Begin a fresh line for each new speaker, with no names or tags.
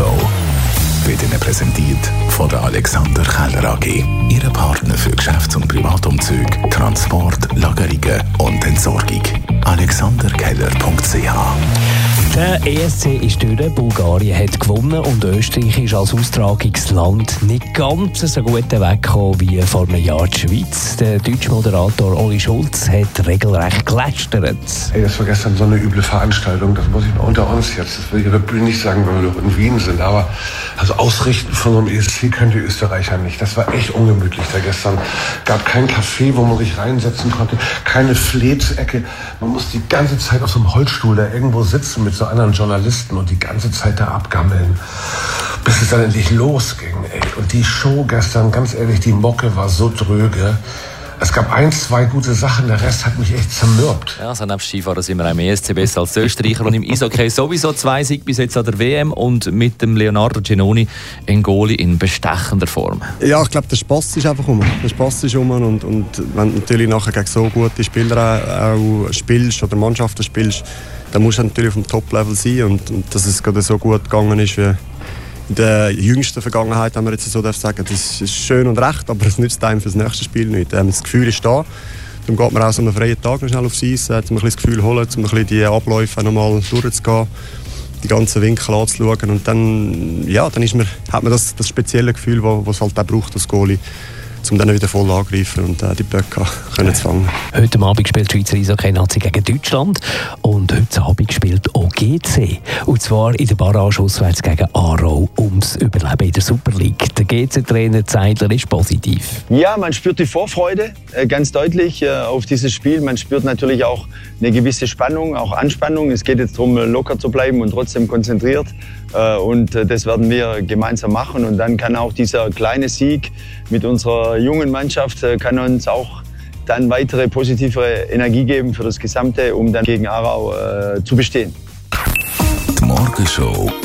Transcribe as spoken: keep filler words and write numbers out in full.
Morgenshow wird Ihnen präsentiert von der Alexander Keller A G. Ihre Partner für Geschäfts- und Privatumzüge, Transport, Lagerungen und Entsorgung. alexander keller punkt c h.
Der E S C ist durch, Bulgarien hat gewonnen und Österreich ist als Austragungsland nicht ganz so gut weggekommen wie vor einem Jahr die Schweiz. Der deutsche Moderator Oli Schulz hat regelrecht gelästert.
Hey, das war gestern so eine üble Veranstaltung, das muss ich mal unter uns jetzt, das will ich wirklich nicht sagen, weil wir noch in Wien sind, aber also ausrichten von so einem E S C können die Österreicher nicht. Das war echt ungemütlich da gestern. Gab kein Café, wo man sich reinsetzen konnte, keine Fleetsecke. Man muss die ganze Zeit auf so einem Holzstuhl da irgendwo sitzen mit so anderen Journalisten und die ganze Zeit da abgammeln, bis es dann endlich losging. Ey. Und die Show gestern, ganz ehrlich, die Mocke war so dröge. Es gab ein, zwei gute Sachen, der Rest hat mich echt zermürbt.
Ja, also nebst Skifahren sind wir auch im E S C besser als die Österreicher und im Eishockey sowieso zwei Siege bis jetzt an der W M und mit dem Leonardo Giannoni ein Goalie in bestechender Form.
Ja, ich glaube, der Spass ist einfach um. Der Spass ist um und, und wenn du natürlich nachher gegen so gute Spieler auch spielst oder Mannschaften spielst, dann musst du natürlich auf dem Top-Level sein und, und dass es gerade so gut gegangen ist wie in der jüngsten Vergangenheit, wenn man jetzt so sagen darf, das ist schön und recht, aber es nützt einem für das nächste Spiel nicht. Das Gefühl ist da. Dann geht man auch so einen freien Tag noch schnell aufs Eis, um ein bisschen das Gefühl zu holen, um ein bisschen die Abläufe nochmal durchzugehen, die ganzen Winkel anzuschauen und dann, ja, dann ist man, hat man das, das spezielle Gefühl, das es halt auch braucht, das Goalie, um dann wieder voll angreifen und äh, die Böcke können zu fangen.
Heute Abend spielt die Schweizer Eishockey-Nazi gegen Deutschland und heute Abend spielt O G C. Und zwar in der Barrage auswärts gegen Aarau ums Überleben in der Super League. Der G C-Trainer Zeidler ist positiv.
Ja, man spürt die Vorfreude äh, ganz deutlich äh, auf dieses Spiel. Man spürt natürlich auch eine gewisse Spannung, auch Anspannung. Es geht jetzt darum, locker zu bleiben und trotzdem konzentriert. Äh, und äh, das werden wir gemeinsam machen. Und dann kann auch dieser kleine Sieg mit unserer jungen Mannschaft äh, kann uns auch dann weitere positive Energie geben für das Gesamte, um dann gegen Aarau äh, zu bestehen.
Die Morgenshow